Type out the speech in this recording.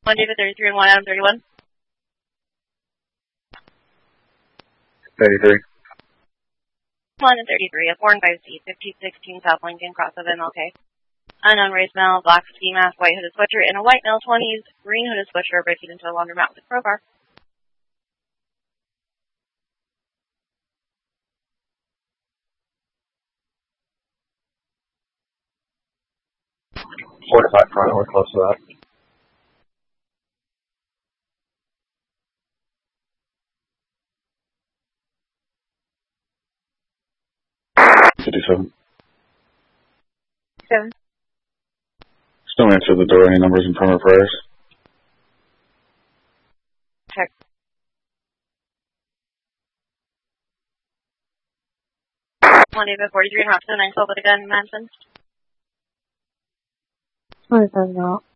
1 David 33 and 1 Adam 31. 33. 1 and 33, a 4 and 5C, 1516 South Lincoln, cross of MLK. Unknown race male, black ski mask, white hooded sweatshirt, and a white male 20s, green hooded sweatshirt breaking into a laundromat with a crowbar. .45 front, we're close to that. $57. 7. Still answer the door. Any numbers in front of prayers? Check. One David 43 and Robson, 9 Soul with a gun, Manson. 27 out.